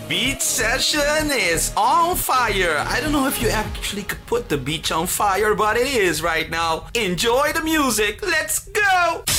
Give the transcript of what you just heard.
Beach session is on fire. I don't know if you actually could put the beach on fire, but it is right now. Enjoy the music. Let's go.